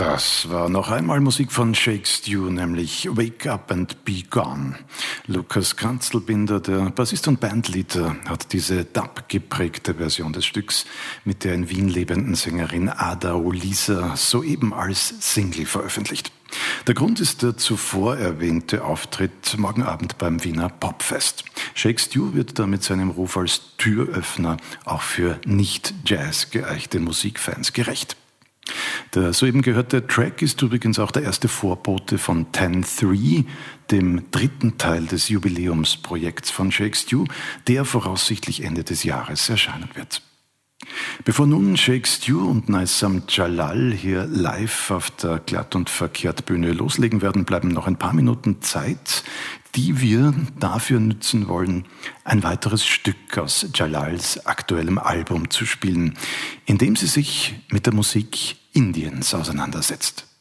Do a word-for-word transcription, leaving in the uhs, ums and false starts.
Das war noch einmal Musik von Shake Stew, nämlich Wake Up and Be Gone. Lukas Kanzelbinder, der Bassist und Bandleader, hat diese Dub-geprägte Version des Stücks mit der in Wien lebenden Sängerin Ada Olisa soeben als Single veröffentlicht. Der Grund ist der zuvor erwähnte Auftritt morgen Abend beim Wiener Popfest. Shake Stew wird damit seinem Ruf als Türöffner auch für nicht-Jazz geeichte Musikfans gerecht. Der soeben gehörte Track ist übrigens auch der erste Vorbote von Ten Three, dem dritten Teil des Jubiläumsprojekts von Shake Stew, der voraussichtlich Ende des Jahres erscheinen wird. Bevor nun Shake Stew und Naisam Jalal hier live auf der Glatt und Verkehrt Bühne loslegen werden, bleiben noch ein paar Minuten Zeit, die wir dafür nützen wollen, ein weiteres Stück aus Jalals aktuellem Album zu spielen, in dem sie sich mit der Musik Indiens auseinandersetzt.